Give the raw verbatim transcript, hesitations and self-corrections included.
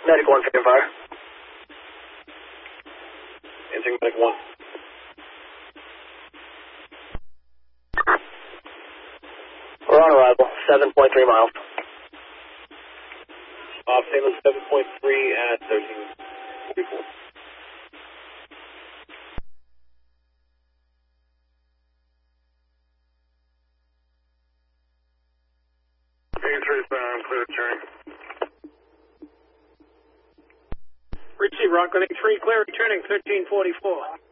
Medic one, taking fire. Answering Medic one. We're on arrival, seven point three miles. Off Salem seven point three at thirteen forty-four. eighty-three bound, clear turning. Richie, Rockland eighty-three, clear returning thirteen forty-four.